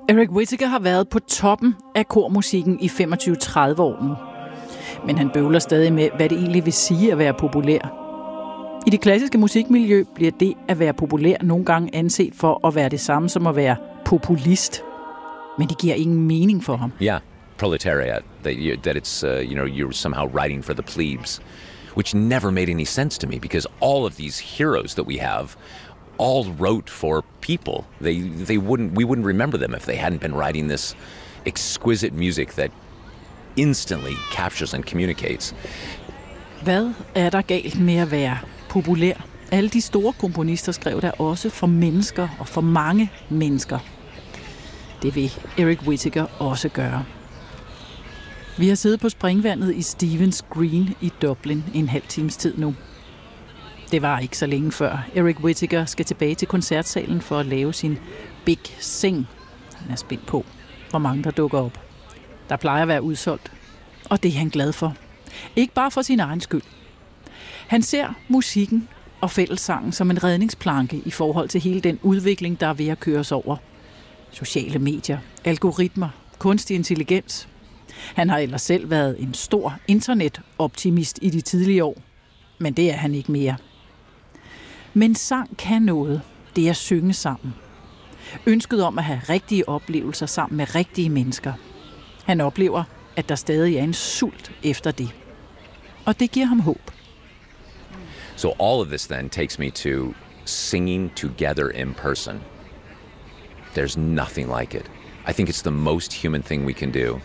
Eric Whitacre har været på toppen af kormusikken i 25-30 år nu. Men han bøvler stadig med, hvad det egentlig vil sige at være populær. I det klassiske musikmiljø bliver det at være populær nogle gange anset for at være det samme som at være populist. Men det giver ingen mening for ham. Yeah, proletariat. That it's, you're somehow writing for the plebes. Which never made any sense to me, because all of these heroes that we have all wrote for people. We wouldn't remember them if they hadn't been writing this exquisite music that instantly captures and communicates. Hvad er der galt med at være populær? Alle de store komponister skrev der også for mennesker og for mange mennesker. Det vil Eric Whitacre også gøre. Vi har siddet på springvandet i Stephen's Green i Dublin en halv times tid nu. Det var ikke så længe før Eric Whitacre skal tilbage til koncertsalen for at lave sin Big Sing. Han er spændt på, hvor mange der dukker op. Der plejer at være udsolgt, og det er han glad for. Ikke bare for sin egen skyld. Han ser musikken og fællessangen som en redningsplanke i forhold til hele den udvikling, der er ved at køres over. Sociale medier, algoritmer, kunstig intelligens. Han har ellers selv været en stor internetoptimist i de tidlige år, men det er han ikke mere. Men sang kan noget. Det er at synge sammen. Ønsket om at have rigtige oplevelser sammen med rigtige mennesker. Han oplever, at der stadig er en sult efter det. Og det giver ham håb. So all of this then takes me to singing together in person. There's nothing like it. I think it's the most human thing we can do.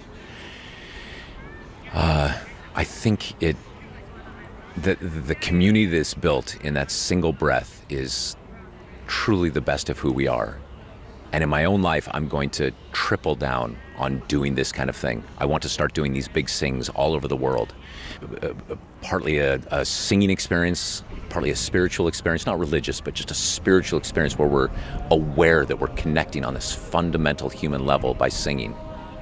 I think the community that's built in that single breath is truly the best of who we are. And in my own life, I'm going to triple down on doing this kind of thing. I want to start doing these big sings all over the world. Partly a singing experience, partly a spiritual experience, not religious, but just a spiritual experience where we're aware that we're connecting on this fundamental human level by singing.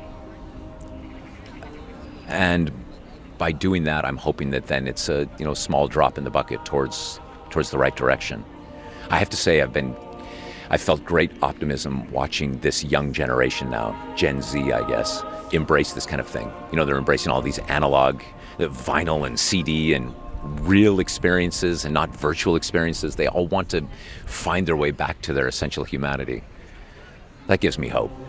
And by doing that, I'm hoping that then it's a small drop in the bucket towards the right direction. I have to say I felt great optimism watching this young generation now, Gen Z, I guess, embrace this kind of thing. They're embracing all these analog, vinyl and CD and real experiences and not virtual experiences. They all want to find their way back to their essential humanity. That gives me hope.